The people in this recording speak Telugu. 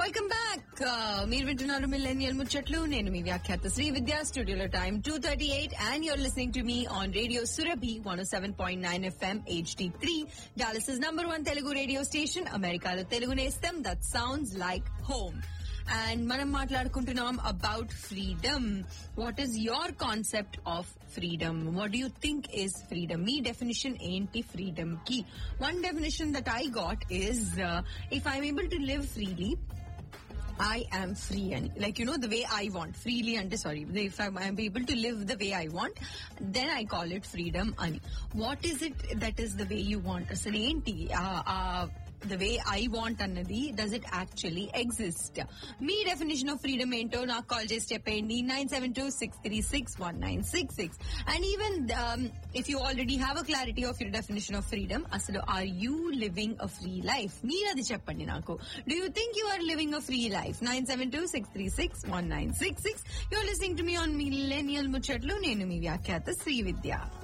Welcome back. మీరు వింటున్నారు మిల్లెనియల్ ముచ్చట్లు. నేను మీ వ్యాఖ్యాత శ్రీ విద్యా. స్టూడియోలో time 2:38 and your listening to me on radio Surabhi 107.9 FM HD3, Dallas' #1 Telugu radio station. అమెరికాలో తెలుగు నేస్తం that sounds like home. And మనం మాట్లాడుకుంటున్నాం about freedom. What is your concept of freedom? What do you think is freedom? Me definition ఏంటి ఫ్రీడమ్ కి? One definition that I got is if I'm able to live freely, I am free. And like, you know, the way I want. Freely ante, sorry. If I am able to live the way I want, then I call it freedom. And what is it that is the way you want? Asal enti the way I want annadi, does it actually exist? Me definition of freedom ento నాకు కాల్ చేసి చెప్పండి. 972-636-1966. And even if you already have a clarity of your definition of freedom, asalu are you living a free life? మీరు అది చెప్పండి నాకు. Do you think you are living a free life? 972-636-1966. You're listening to me on Millennial Muchatlu. నేను మీ వ్యాఖ్యాత శ్రీ విద్య.